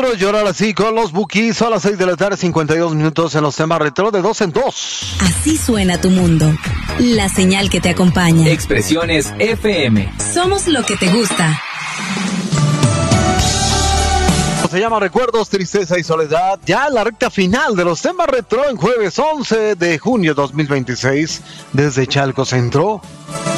y ahora sí con los Bukis a las 6 de la tarde, 52 minutos en los temas retro de 2 en 2. Así suena tu mundo. La señal que te acompaña. Expresiones FM. Somos lo que te gusta. Se llama Recuerdos, Tristeza y Soledad. Ya en la recta final de los temas retro en jueves 11 de junio 2026 desde Chalco Centro.